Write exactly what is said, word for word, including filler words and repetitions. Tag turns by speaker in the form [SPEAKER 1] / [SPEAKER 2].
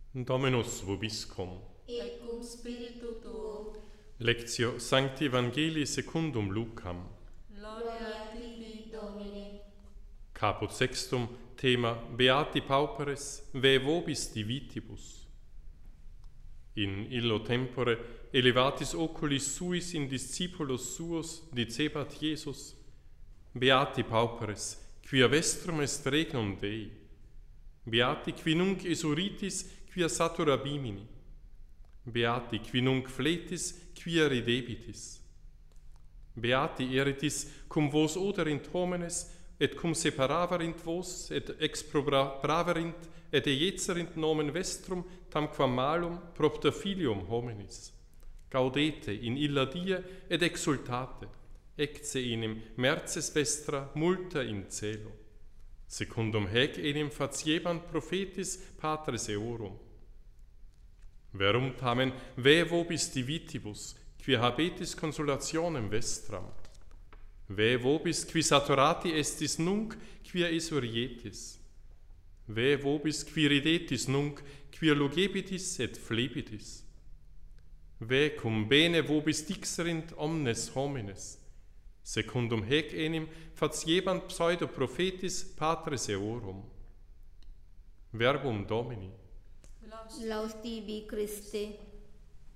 [SPEAKER 1] Dominus vobiscum.
[SPEAKER 2] Et cum spiritu tuo.
[SPEAKER 1] Lectio Sancti Evangelii secundum Lucam.
[SPEAKER 2] Gloria a tibi, Domine.
[SPEAKER 1] Caput sextum, thema Beati pauperes, ve vobis divitibus. In illo tempore elevatis oculis suis in discipulos suos dicebat Iesus: Beati pauperes, quia vestrum est regnum Dei. Beati qui nunc esuritis, quia satura bimini. Beati qui nunc fletis, quia ridebitis. Beati eritis cum vos oderint homines, et cum separaverint vos, et exprobraverint, et eiezerint nomen vestrum, tamquam malum propter filium hominis. Gaudete in illa die, et exultate, ecce enim merces vestra multa in celo. Secundum hec enim faciebant prophetis patres eorum. Verum tamen ve vobis divitibus, quia habetis consolationem vestram. Ve vobis qui saturati estis nunc, quia esurietis. Ve vobis qui ridetis nunc, quia lugebitis et flebitis. Ve cum bene vobis dixerint omnes homines. Secundum hec enim faciebant pseudo prophetis patres eorum. Verbum Domini.
[SPEAKER 2] Laus tibi, Christe.